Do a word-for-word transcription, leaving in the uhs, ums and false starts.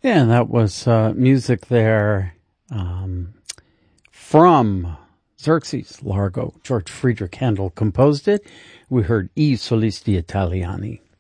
Yeah, that was uh, music there um, from Xerxes, Largo. George Friedrich Handel composed it. We heard I Solisti Italiani.